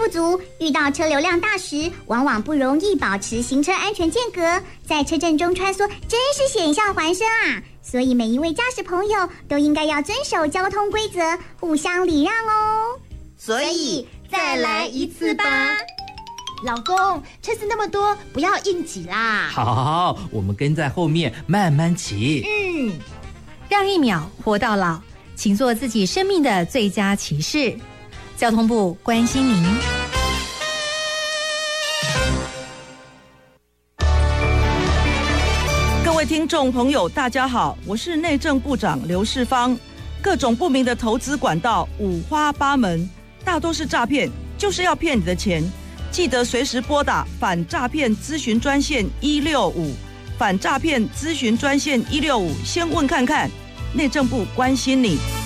不足，遇到车流量大时，往往不容易保持行车安全间隔，在车阵中穿梭，真是险象环生啊！所以每一位驾驶朋友都应该要遵守交通规则，互相礼让哦。 所以再来一次吧。 老公，车子那么多，不要硬挤啦。 好，我们跟在后面慢慢骑。 让一秒活到老，请做自己生命的最佳骑士。交通部关心您。 各位听众朋友，大家好，我是内政部长刘世芳。各种不明的投资管道五花八门，大多是诈骗，就是要骗你的钱。记得随时拨打反诈骗咨询专线165，反诈骗咨询专线165，先问看看，内政部关心你。